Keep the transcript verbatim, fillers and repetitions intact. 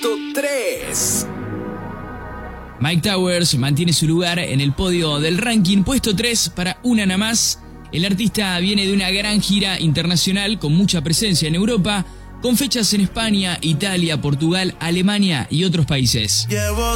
Puesto tres. Myke Towers mantiene su lugar en el podio del ranking, puesto tres para Una Nada Más. El artista viene de una gran gira internacional con mucha presencia en Europa, con fechas en España, Italia, Portugal, Alemania y otros países. Llevo